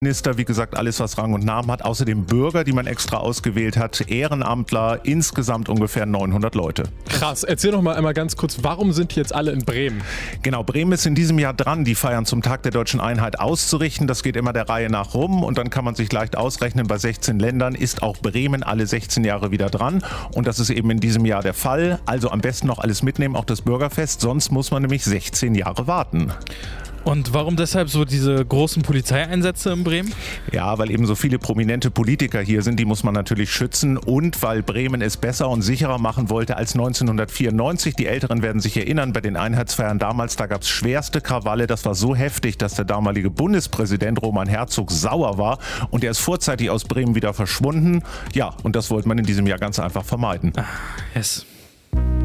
Minister, wie gesagt, alles, was Rang und Namen hat. Außerdem Bürger, die man extra ausgewählt hat, Ehrenamtler, insgesamt ungefähr 900 Leute. Krass, erzähl noch mal einmal ganz kurz, warum sind die jetzt alle in Bremen? Genau, Bremen ist in diesem Jahr dran, die Feiern zum Tag der Deutschen Einheit auszurichten. Das geht immer der Reihe nach rum und dann kann man sich leicht ausrechnen, bei 16 Ländern ist auch Bremen alle 16 Jahre wieder dran. Und das ist eben in diesem Jahr der Fall. Also am besten noch alles mitnehmen, auch das Bürgerfest, sonst muss man nämlich 16 Jahre warten. Und warum deshalb so diese großen Polizeieinsätze in Bremen? Ja, weil eben so viele prominente Politiker hier sind, die muss man natürlich schützen und weil Bremen es besser und sicherer machen wollte als 1994. Die Älteren werden sich erinnern, bei den Einheitsfeiern damals, da gab es schwerste Krawalle. Das war so heftig, dass der damalige Bundespräsident Roman Herzog sauer war und er ist vorzeitig aus Bremen wieder verschwunden. Ja, und das wollte man in diesem Jahr ganz einfach vermeiden. Yes.